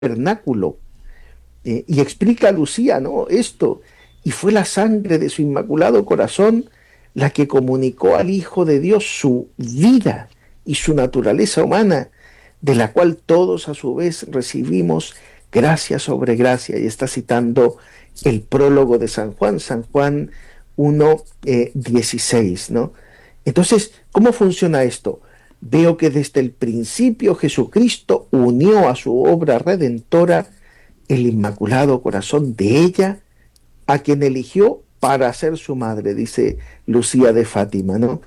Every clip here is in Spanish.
tabernáculo. Y explica a Lucía, ¿no? Esto, y fue la sangre de su inmaculado corazón la que comunicó al Hijo de Dios su vida y su naturaleza humana, de la cual todos a su vez recibimos gracia sobre gracia. Y está citando el prólogo de San Juan 1, 16, ¿no? Entonces, ¿cómo funciona esto? Veo que desde el principio Jesucristo unió a su obra redentora el inmaculado corazón de ella, a quien eligió para ser su madre, dice Lucía de Fátima, ¿no?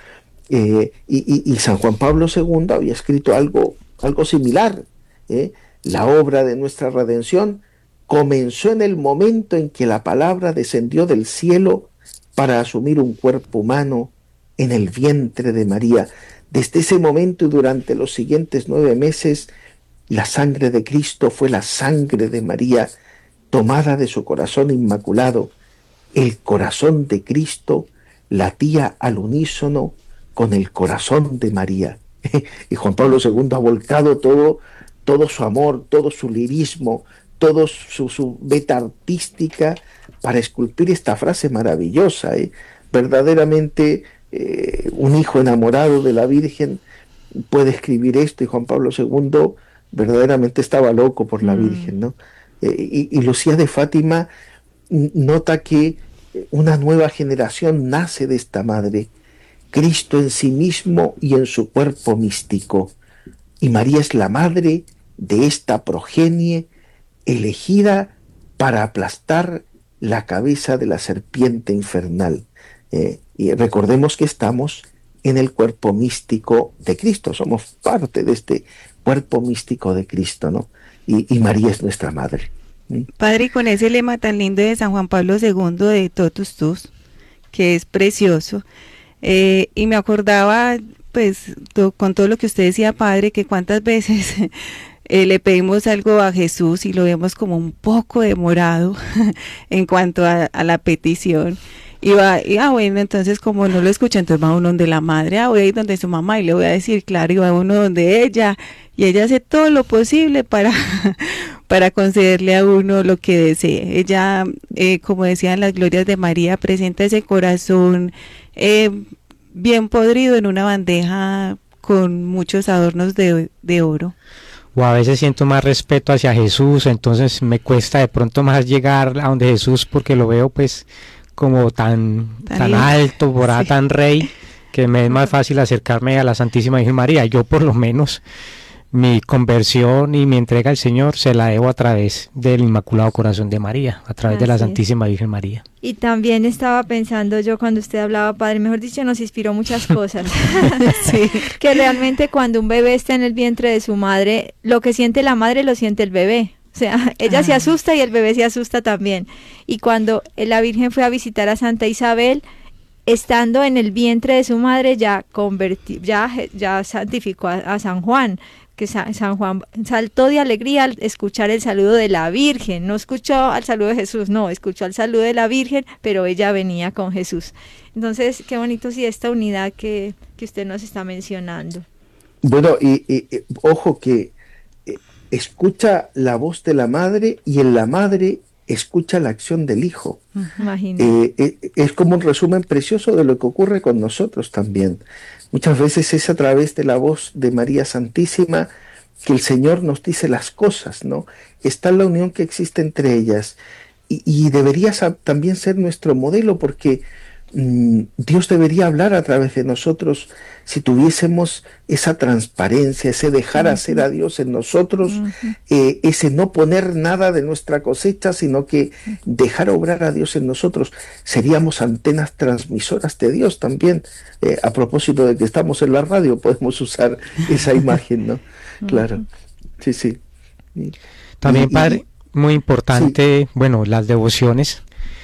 Y San Juan Pablo II había escrito algo similar. ¿eh? La obra de nuestra redención comenzó en el momento en que la palabra descendió del cielo para asumir un cuerpo humano en el vientre de María. Desde ese momento y durante los siguientes 9 meses, la sangre de Cristo fue la sangre de María, tomada de su corazón inmaculado. El corazón de Cristo latía al unísono con el corazón de María. Y Juan Pablo II ha volcado todo su amor, todo su lirismo, toda su beta artística para esculpir esta frase maravillosa. Verdaderamente un hijo enamorado de la Virgen puede escribir esto, y Juan Pablo II verdaderamente estaba loco por la Virgen, ¿no? Y Lucía de Fátima nota que una nueva generación nace de esta madre, Cristo en sí mismo y en su cuerpo místico, y María es la madre de esta progenie elegida para aplastar la cabeza de la serpiente infernal. Y recordemos que estamos en el cuerpo místico de Cristo, somos parte de este cuerpo místico de Cristo, ¿no? Y María es nuestra madre. Padre, y con ese lema tan lindo de San Juan Pablo II de Totus Tus, que es precioso, y me acordaba, pues, con todo lo que usted decía, Padre, que cuántas veces le pedimos algo a Jesús y lo vemos como un poco demorado en cuanto a la petición. Bueno, entonces como no lo escucha, entonces va uno donde la madre, voy a ir donde su mamá y le voy a decir, claro, y va uno donde ella, y ella hace todo lo posible para concederle a uno lo que desee. Ella, como decían las glorias de María, presenta ese corazón bien podrido en una bandeja con muchos adornos de oro. O a veces siento más respeto hacia Jesús, entonces me cuesta de pronto más llegar a donde Jesús porque lo veo pues como tan alto, por ahí, sí, tan rey, que me es más fácil acercarme a la Santísima Virgen María. Yo por lo menos mi conversión y mi entrega al Señor se la debo a través del Inmaculado Corazón de María, a través de la Santísima Virgen María. Y también estaba pensando yo cuando usted hablaba, Padre, mejor dicho, nos inspiró muchas cosas. Sí. Que realmente cuando un bebé está en el vientre de su madre, lo que siente la madre lo siente el bebé. O sea, ella se asusta y el bebé se asusta también. Y cuando la Virgen fue a visitar a Santa Isabel, estando en el vientre de su madre, ya santificó a San Juan, que San Juan saltó de alegría al escuchar el saludo de la Virgen. No escuchó al saludo de Jesús, no, escuchó al saludo de la Virgen, pero ella venía con Jesús. Entonces, qué bonito sí esta unidad que usted nos está mencionando. Bueno, y ojo que escucha la voz de la madre y en la madre escucha la acción del hijo. Es como un resumen precioso de lo que ocurre con nosotros también. Muchas veces es a través de la voz de María Santísima que el Señor nos dice las cosas, ¿no? Está la unión que existe entre ellas y debería también ser nuestro modelo, porque Dios debería hablar a través de nosotros si tuviésemos esa transparencia, ese dejar hacer a Dios en nosotros, ese no poner nada de nuestra cosecha, sino que dejar obrar a Dios en nosotros. Seríamos antenas transmisoras de Dios también. A propósito de que estamos en la radio, podemos usar esa imagen, ¿no? Claro, sí. También, Padre, muy importante, sí, bueno, las devociones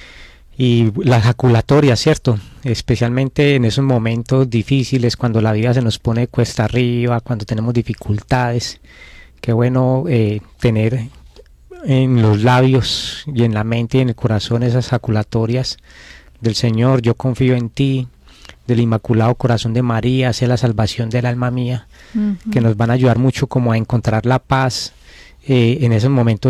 y las jaculatorias, ¿cierto? Especialmente en esos momentos difíciles, cuando la vida se nos pone cuesta arriba, cuando tenemos dificultades. Qué bueno tener en los labios y en la mente y en el corazón esas jaculatorias del Señor. Yo confío en ti, del Inmaculado Corazón de María, sé la salvación del alma mía, que nos van a ayudar mucho como a encontrar la paz en esos momentos